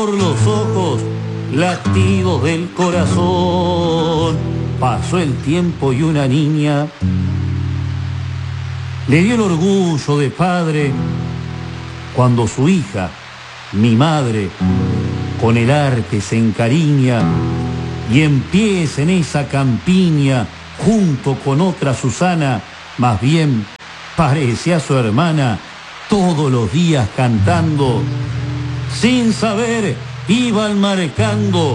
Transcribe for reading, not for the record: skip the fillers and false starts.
por los ojos, latidos del corazón. Pasó el tiempo y una niña le dio el orgullo de padre cuando su hija, mi madre, con el arte se encariña y empieza en esa campiña junto con otra Susana, más bien parece a su hermana, todos los días cantando, sin saber iban marcando